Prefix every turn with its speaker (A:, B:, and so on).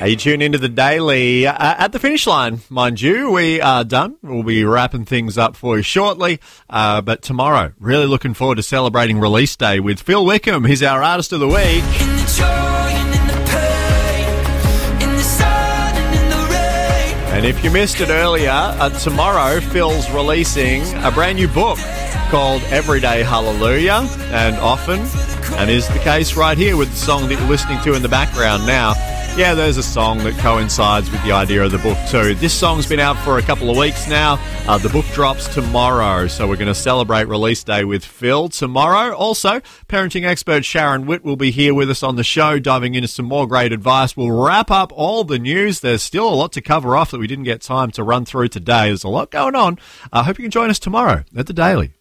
A: You tune into the Daily at the finish line, mind you. We are done. We'll be wrapping things up for you shortly. But tomorrow, really looking forward to celebrating release day with Phil Wickham. He's our Artist of the Week.
B: In the joy and in the pain, in the sun and in the rain.
A: And if you missed it earlier, tomorrow Phil's releasing a brand new book called Everyday Hallelujah, and often, and is the case right here with the song that you're listening to in the background now. Yeah, there's a song that coincides with the idea of the book too. This song's been out for a couple of weeks now. The book drops tomorrow, so we're going to celebrate release day with Phil tomorrow. Also, parenting expert Sharon Witt will be here with us on the show, diving into some more great advice. We'll wrap up all the news. There's still a lot to cover off that we didn't get time to run through today. There's a lot going on. I hope you can join us tomorrow at The Daily.